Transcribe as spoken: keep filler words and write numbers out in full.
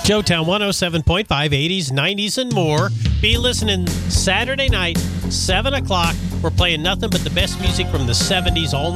Joetown one oh seven point five, eighties, nineties, and more. Be listening Saturday night, seven o'clock. We're playing nothing but the best music from the seventies all night.